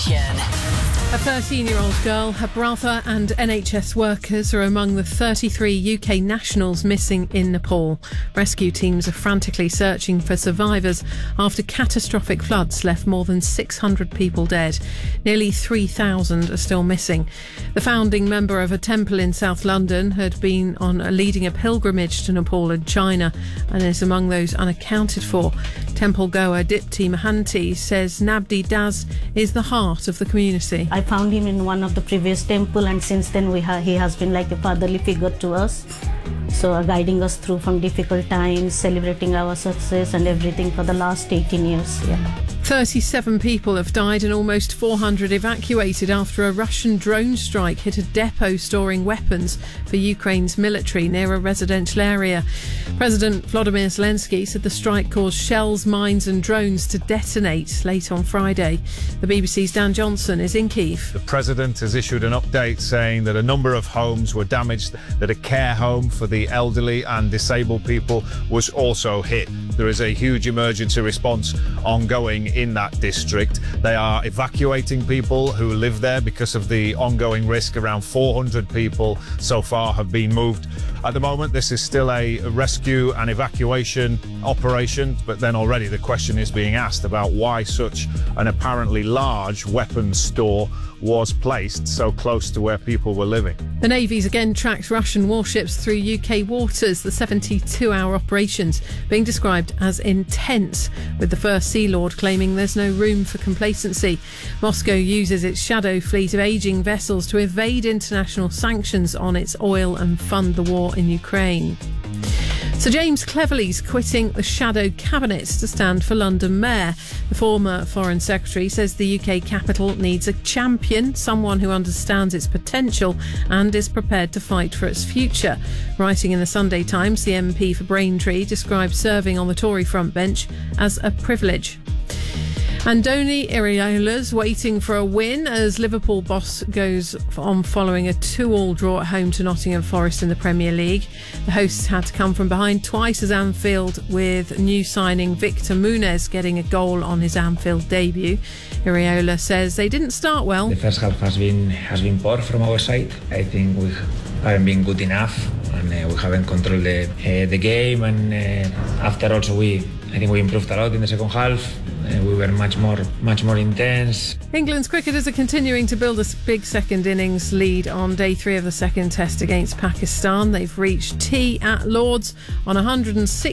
A 13-year-old girl, her brother and NHS workers are among the 33 UK nationals missing in Nepal. Rescue teams are frantically searching for survivors after catastrophic floods left more than 600 people dead. Nearly 3,000 are still missing. The founding member of a temple in South London had been leading a pilgrimage to Nepal and China and is among those unaccounted for. Temple goer Dipti Mahanti says Nabdi Das is the heart of the community. I found him in one of the previous temple, and since then he has been like a fatherly figure to us. So guiding us through from difficult times, celebrating our success and everything for the last 18 years. 37 people have died and almost 400 evacuated after a Russian drone strike hit a depot storing weapons for Ukraine's military near a residential area. President Volodymyr Zelensky said the strike caused shells, mines and drones to detonate late on Friday. The BBC's Dan Johnson is in Kyiv. The president has issued an update saying that a number of homes were damaged, that a care home for the elderly and disabled people was also hit. There is a huge emergency response ongoing in that district. They are evacuating people who live there because of the ongoing risk. Around 400 people so far have been moved. At the moment, this is still a rescue and evacuation operation, but then already the question is being asked about why such an apparently large weapons store was placed so close to where people were living. The Navy's again tracked Russian warships through UK waters, the 72-hour operations being described as intense, with the First Sea Lord claiming there's no room for complacency. Moscow uses its shadow fleet of ageing vessels to evade international sanctions on its oil and fund the war in Ukraine. Sir James Cleverly's quitting the shadow cabinet to stand for London Mayor. The former Foreign Secretary says the UK capital needs a champion, someone who understands its potential and is prepared to fight for its future. Writing in the Sunday Times, the MP for Braintree described serving on the Tory front bench as a privilege. Andoni Iraola's waiting for a win as Liverpool boss goes on following a 2-2 draw at home to Nottingham Forest in the Premier League. The hosts had to come from behind twice as Anfield, with new signing Victor Muniz getting a goal on his Anfield debut. Iraola says they didn't start well. The first half has been poor from our side. I think we haven't been good enough and we haven't controlled the game, and after also I think we improved a lot in the second half. We were much more intense. England's cricketers are continuing to build a big second innings lead on day 3 of the second test against Pakistan. They've reached tea at Lord's on 106